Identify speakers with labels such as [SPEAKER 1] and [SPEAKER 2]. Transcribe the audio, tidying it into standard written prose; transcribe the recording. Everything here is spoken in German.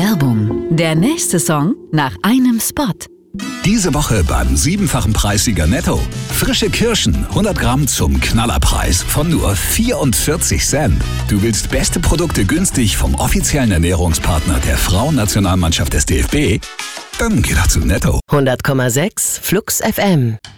[SPEAKER 1] Werbung. Der nächste Song nach einem Spot.
[SPEAKER 2] Diese Woche beim 7-fachen Preissieger Netto. Frische Kirschen, 100 Gramm zum Knallerpreis von nur 44 Cent. Du willst beste Produkte günstig vom offiziellen Ernährungspartner der Frauennationalmannschaft des DFB? Dann geh doch zu Netto.
[SPEAKER 3] 100,6 Flux FM.